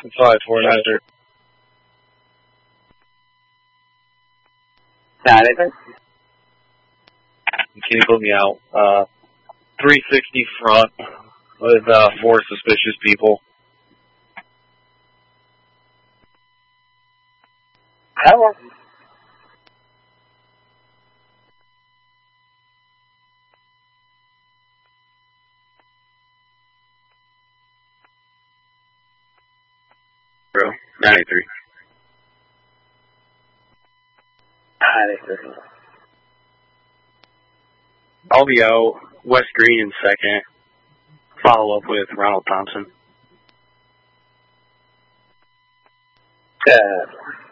549er. Not anything? Can you put me out? 360 front with 4 suspicious people. Hello. Bro, 93. 93. I'll be out West Green in second. Follow up with Ronald Thompson.